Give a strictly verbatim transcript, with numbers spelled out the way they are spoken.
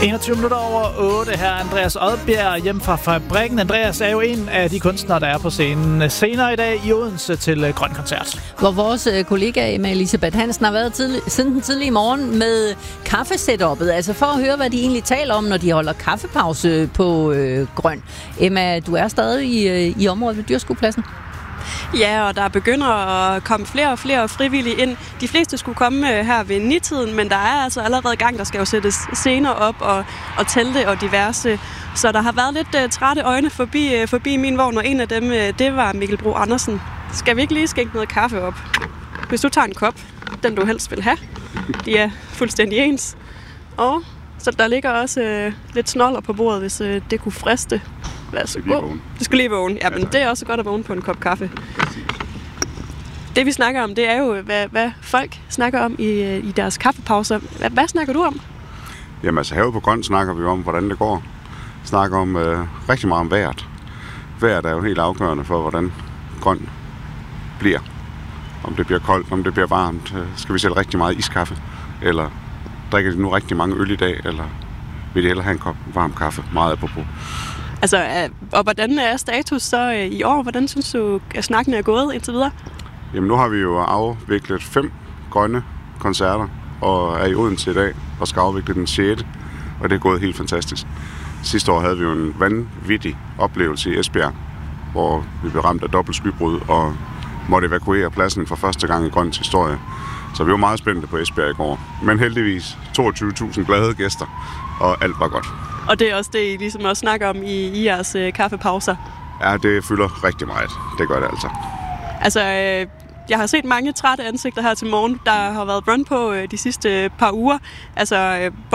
enogtyve minutter over otte her. Andreas Odbjerg hjem fra fabrikken. Andreas er jo en af de kunstnere, der er på scenen senere i dag i Odense til Grøn Koncert. Hvor vores kollega Emma Elisabeth Hansen har været tidlig, siden den tidlige morgen med kaffesetup'et. Altså for at høre, hvad de egentlig taler om, når de holder kaffepause på øh, Grøn. Emma, du er stadig i, øh, i området ved Dyrskuepladsen. Ja, og der begynder at komme flere og flere frivillige ind. De fleste skulle komme her ved ni-tiden, men der er altså allerede i gang. Der skal jo sættes scener op og, og telte og diverse. Så der har været lidt uh, trætte øjne forbi, uh, forbi min vogn, og en af dem, uh, det var Mikkel Bro Andersen. Skal vi ikke lige skænke noget kaffe op? Hvis du tager en kop, den du helst vil have. De er fuldstændig ens. Og så der ligger også uh, lidt snoller på bordet, hvis uh, det kunne friste. Værsgo. Du skal lige vågne. Ja, men det er også godt at vågne på en kop kaffe. Det vi snakker om, det er jo, hvad, hvad folk snakker om i, i deres kaffepauser. Hvad, hvad snakker du om? Jamen altså herude på Grøn snakker vi om, hvordan det går. Snakker om øh, rigtig meget om vejret. Vejret er jo helt afgørende for, hvordan Grøn bliver. Om det bliver koldt, om det bliver varmt. Skal vi sælge rigtig meget iskaffe? Eller drikker de nu rigtig mange øl i dag? Eller vil de hellere have en kop varm kaffe? Meget apropos. Altså, og hvordan er status så i år? Hvordan synes du, at snakken er gået indtil videre? Jamen, nu har vi jo afviklet fem grønne koncerter, og er i Odense i dag, og skal afvikle den sjette, og det er gået helt fantastisk. Sidste år havde vi jo en vanvittig oplevelse i Esbjerg, hvor vi blev ramt af dobbelt skybrud, og måtte evakuere pladsen for første gang i Grøns historie. Så vi var meget spændte på Esbjerg i går. Men heldigvis toogtyve tusind glade gæster, og alt var godt. Og det er også det, I ligesom også snakker om i, i jeres øh, kaffepauser? Ja, det fylder rigtig meget. Det gør det altså. Altså, øh, jeg har set mange trætte ansigter her til morgen. Der har været run på øh, de sidste par uger. Altså, øh,